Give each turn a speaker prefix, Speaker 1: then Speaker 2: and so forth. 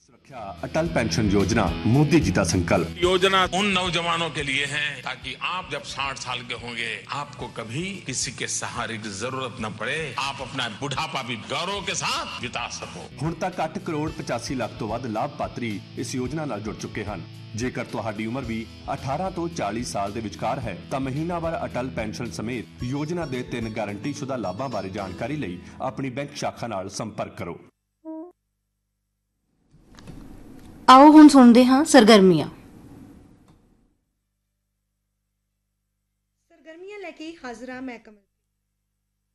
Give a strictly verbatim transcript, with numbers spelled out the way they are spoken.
Speaker 1: सुरक्षा अटल पेंशन योजना मोदी जी का संकल्प।
Speaker 2: योजना उन नौजवानों के लिए है ताकि आप जब साठ साल के होंगे आपको कभी किसी के सहारे की जरूरत न पड़े, आप अपना बुढ़ापा भी गौरव के साथ बिता सको।
Speaker 1: ਹੁਣ तक ਅੱਠ ਕਰੋੜ ਪਚਾਸੀ ਲੱਖ ਤੋਂ ਵੱਧ ਲਾਭਪਾਤਰੀ ਇਸ ਯੋਜਨਾ ਨਾਲ ਜੁੜ ਚੁੱਕੇ ਹਨ। ਜੇਕਰ ਤੁਹਾਡੀ ਉਮਰ ਵੀ ਅਠਾਰਾਂ ਤੋਂ ਚਾਲੀ ਸਾਲ ਦੇ ਵਿਚਕਾਰ ਹੈ ਤਾਂ ਮਹੀਨਾਵਾਰ ਅਟਲ ਪੈਨਸ਼ਨ ਸਮੇਤ ਯੋਜਨਾ ਦੇ ਤਿੰਨ ਗਾਰੰਟੀਸ਼ੁਦਾ ਲਾਭਾਂ ਬਾਰੇ ਜਾਣਕਾਰੀ ਲਈ ਆਪਣੀ ਬੈਂਕ ਸ਼ਾਖਾ ਨਾਲ ਸੰਪਰਕ ਕਰੋ।
Speaker 3: आओ हुण सुनते हाँ सरगर्मियां
Speaker 4: सरगर्मियां लैके हाजिर हाँ मैं कमल।